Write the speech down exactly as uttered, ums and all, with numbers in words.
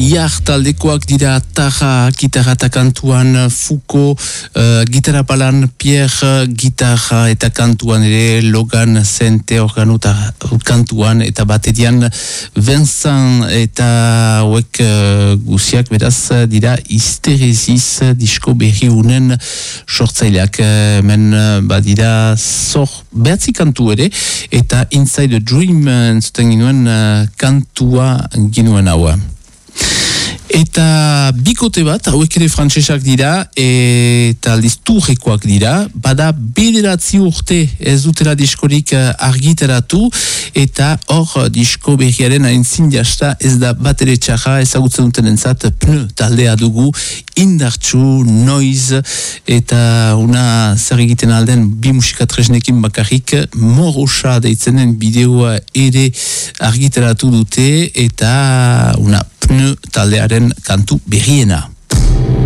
Iar taldekoak dira Taja, gitarra eta kantuan Fuko, uh, gitarra palan Pierre, gitarra eta kantuan ere Logan Zente organo eta kantuan eta baterian Vincent eta hauek uh, guziak beraz dira Hysteresis disko berri unen sortzaileak men badira zor behatzi kantu ere eta Inside a Dream entzuten ginuen uh, kantua ginuen haua. Eta bikote bat, hauek ere frantsesak dira, eta aldiz turrekoak dira, bada bederatzi urte ez dutela diskorik argitaratu, eta hor disko berriaren aintzin jasta ez da bat ere txarra ezagutzen duten entzat pneu taldea dugu, indartsu, noise, eta una zer egiten alden bi musikatresnekin bakarrik, morosa deitzenen bideoa ere argitaratu dute, eta una pneu taldearen kantu berriena.